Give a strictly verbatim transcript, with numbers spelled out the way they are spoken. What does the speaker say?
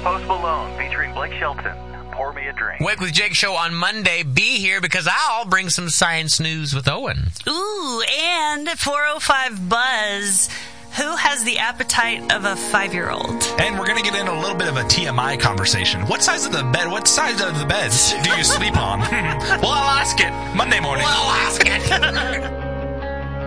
Post Malone featuring Blake Shelton. Pour me a drink. Wake with Jake show on Monday. Be here because I'll bring some science news with Owen. Ooh, and four oh five Buzz. Who has the appetite of a five-year-old? And we're going to get in a little bit of a T M I conversation. What size of the bed, what size of the bed do you sleep on? Well, I'll ask it Monday morning. Well, I'll ask it.